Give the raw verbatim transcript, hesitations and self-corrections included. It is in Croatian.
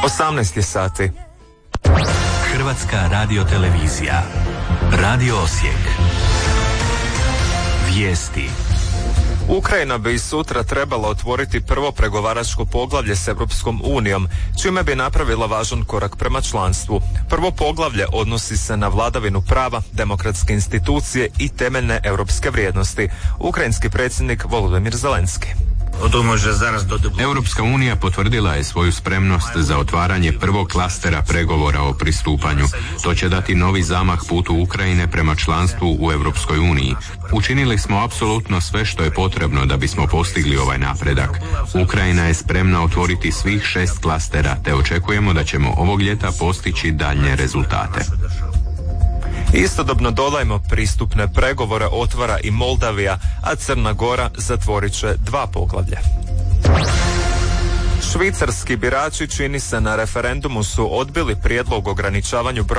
osamnaest je sati. Hrvatska radiotelevizija. Radio Osijek. Vijesti. Ukrajina bi sutra trebala otvoriti prvo pregovaračko poglavlje s Europskom unijom, čime bi napravila važan korak prema članstvu. Prvo poglavlje odnosi se na vladavinu prava, demokratske institucije i temeljne europske vrijednosti. Ukrajinski predsjednik Volodymyr Zelenski. Europska unija potvrdila je svoju spremnost za otvaranje prvog klastera pregovora o pristupanju. To će dati novi zamah putu Ukrajine prema članstvu u Europskoj uniji. Učinili smo apsolutno sve što je potrebno da bismo postigli ovaj napredak. Ukrajina je spremna otvoriti svih šest klastera, te očekujemo da ćemo ovog ljeta postići daljnje rezultate. Istodobno dodajmo, pristupne pregovore otvara i Moldavija, a Crna Gora zatvorit će dva poglavlja. Švicarski birači, čini se, na referendumu su odbili prijedlog o ograničavanju broja